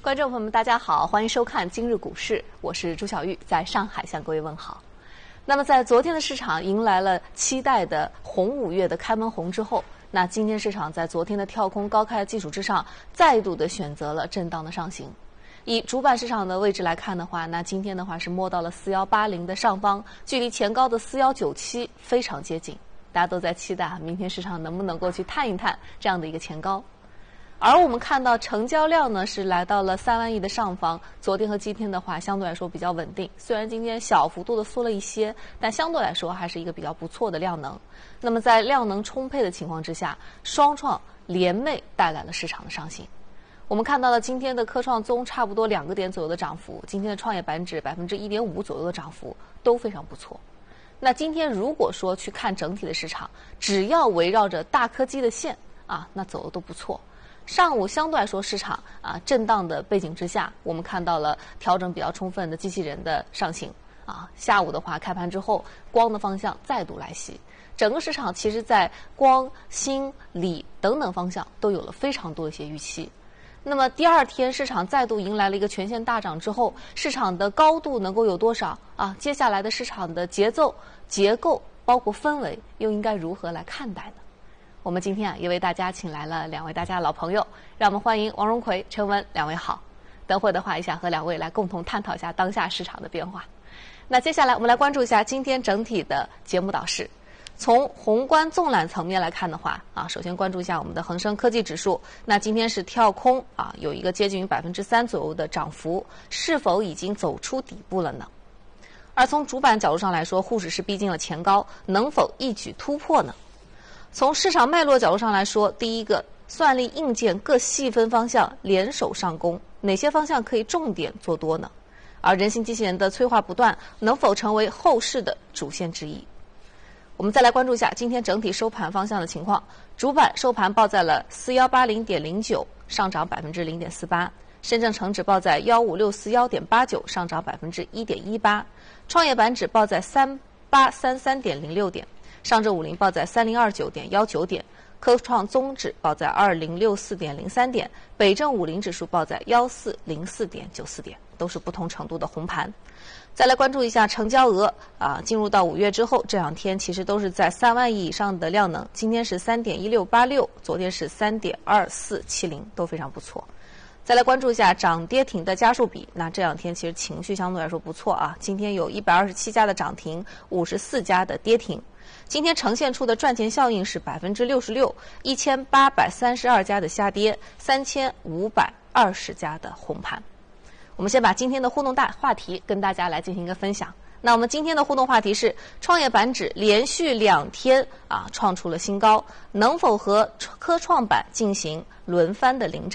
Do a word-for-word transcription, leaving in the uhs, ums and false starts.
观众朋友们，大家好，欢迎收看今日股市，我是朱晓玉，在上海向各位问好。那么，在昨天的市场迎来了期待的红五月的开门红之后，那今天市场在昨天的跳空高开的基础之上，再度的选择了震荡的上行。以主板市场的位置来看的话，那今天的话是摸到了四一八零的上方，距离前高的四一九七非常接近，大家都在期待明天市场能不能够去探一探这样的一个前高。而我们看到成交量呢是来到了三万亿的上方，昨天和今天的话相对来说比较稳定，虽然今天小幅度的缩了一些，但相对来说还是一个比较不错的量能。那么在量能充沛的情况之下，双创联袂带来了市场的上行。我们看到了今天的科创综差不多两个点左右的涨幅，今天的创业板指百分之一点五左右的涨幅都非常不错。那今天如果说去看整体的市场，只要围绕着大科技的线啊，那走的都不错。上午相对来说市场啊震荡的背景之下，我们看到了调整比较充分的机器人的上行啊。下午的话开盘之后，光的方向再度来袭，整个市场其实在光、锌、锂等等方向都有了非常多的一些预期。那么第二天市场再度迎来了一个全线大涨之后，市场的高度能够有多少啊？接下来的市场的节奏、结构包括氛围又应该如何来看待呢？我们今天啊也为大家请来了两位大家的老朋友，让我们欢迎王荣奎、陈文两位好。等会的话，也想和两位来共同探讨一下当下市场的变化。那接下来我们来关注一下今天整体的节目导势。从宏观纵览层面来看的话啊，首先关注一下我们的恒生科技指数，那今天是跳空啊，有一个接近于百分之三左右的涨幅，是否已经走出底部了呢？而从主板角度上来说，沪指是逼近了前高，能否一举突破呢？从市场脉络角度上来说，第一个，算力硬件各细分方向联手上攻，哪些方向可以重点做多呢？而人形机器人的催化不断，能否成为后市的主线之一？我们再来关注一下今天整体收盘方向的情况。主板收盘报在了四一八零点零九，上涨百分之零点四八。深证成指报在一五六四一点八九，上涨百分之一点一八。创业板指报在三八三三点零六点。上证五零报在三零二九点幺九点，科创综指报在二零六四点零三点，北证五零指数报在幺四零四点九四点，都是不同程度的红盘。再来关注一下成交额啊，进入到五月之后，这两天其实都是在三万亿以上的量能，今天是三点一六八六，昨天是三点二四七零，都非常不错。再来关注一下涨跌停的家数比，那这两天其实情绪相对来说不错啊，今天有一百二十七家的涨停，五十四家的跌停。今天呈现出的赚钱效应是百分之六十六，一千八百三十二家的下跌，三千五百二十家的红盘。我们先把今天的互动大话题跟大家来进行一个分享。那我们今天的互动话题是：创业板指连续两天啊创出了新高，能否和科创板进行轮番的领涨？